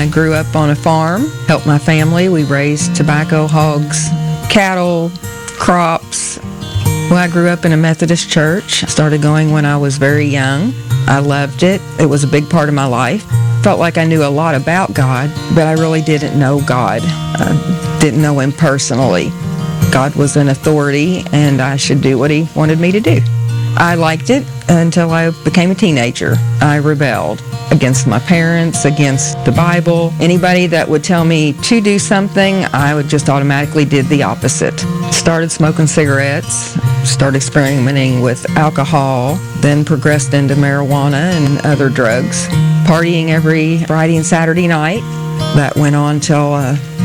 I grew up on a farm, helped my family. We raised tobacco, hogs, cattle, crops. Well, I grew up in a Methodist church. I started going when I was very young. I loved it. It was a big part of my life. Felt like I knew a lot about God, but I really didn't know God. I didn't know Him personally. God was an authority, and I should do what He wanted me to do. I liked it until I became a teenager. I rebelled against my parents, against the Bible. Anybody that would tell me to do something, I would just automatically did the opposite. Started smoking cigarettes, started experimenting with alcohol, then progressed into marijuana and other drugs. Partying every Friday and Saturday night. That went on till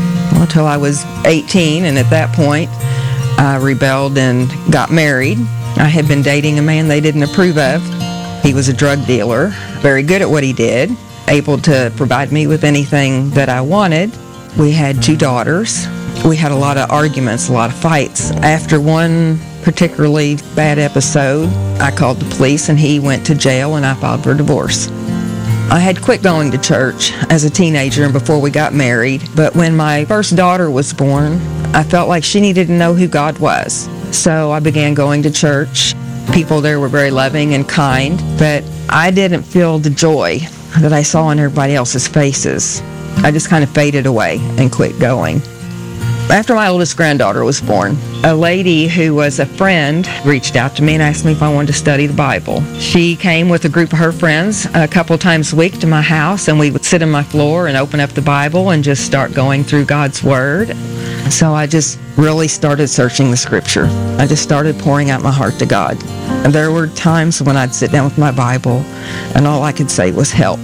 I was 18, and at that point, I rebelled and got married. I had been dating a man they didn't approve of. He was a drug dealer, very good at what he did, able to provide me with anything that I wanted. We had 2 daughters. We had a lot of arguments, a lot of fights. After one particularly bad episode, I called the police and he went to jail and I filed for divorce. I had quit going to church as a teenager and before we got married, but when my first daughter was born, I felt like she needed to know who God was. So I began going to church. People there were very loving and kind, but I didn't feel the joy that I saw in everybody else's faces. I just kind of faded away and quit going. After my oldest granddaughter was born, a lady who was a friend reached out to me and asked me if I wanted to study the Bible. She came with a group of her friends a couple times a week to my house, and we would sit on my floor and open up the Bible and just start going through God's Word. So I just really started searching the Scripture. I just started pouring out my heart to God. And there were times when I'd sit down with my Bible and all I could say was help.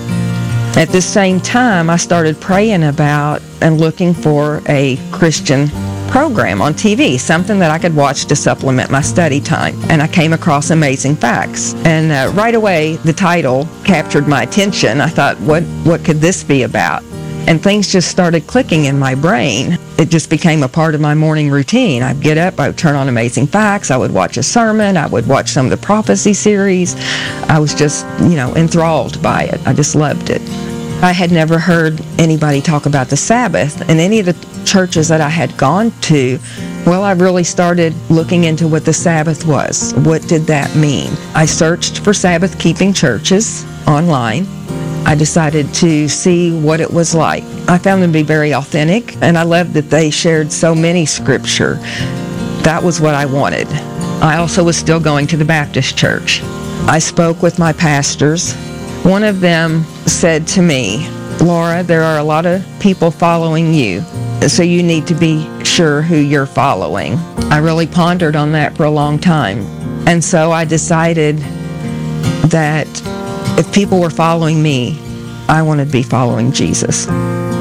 At the same time, I started praying about and looking for a Christian program on TV, something that I could watch to supplement my study time. And I came across Amazing Facts. And right away, the title captured my attention. I thought, what could this be about? And things just started clicking in my brain. It just became a part of my morning routine. I'd get up, I would turn on Amazing Facts, I would watch a sermon, I would watch some of the prophecy series. I was just, enthralled by it. I just loved it. I had never heard anybody talk about the Sabbath. In any of the churches that I had gone to, I really started looking into what the Sabbath was. What did that mean? I searched for Sabbath-keeping churches online. I decided to see what it was like. I found them to be very authentic, and I loved that they shared so many scripture. That was what I wanted. I also was still going to the Baptist church. I spoke with my pastors. One of them said to me, "Laura, there are a lot of people following you, so you need to be sure who you're following." I really pondered on that for a long time. And so I decided that if people were following me, I wanted to be following Jesus.